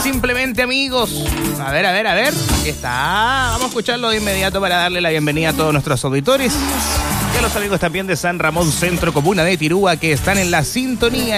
Simplemente amigos. A ver. Aquí está. Vamos a escucharlo de inmediato para darle la bienvenida a todos nuestros auditores y a los amigos también de San Ramón Centro, comuna de Tirúa, que están en la sintonía.